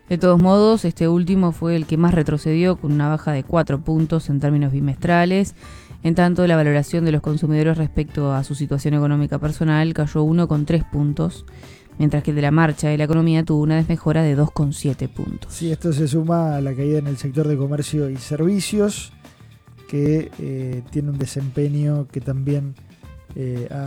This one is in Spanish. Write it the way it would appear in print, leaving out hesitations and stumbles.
De todos modos, este último fue el que más retrocedió, con una baja de 4 puntos en términos bimestrales. En tanto, la valoración de los consumidores respecto a su situación económica personal cayó 1,3 puntos, mientras que el de la marcha de la economía tuvo una desmejora de 2,7 puntos. Sí, esto se suma a la caída en el sector de comercio y servicios, que tiene un desempeño que también ha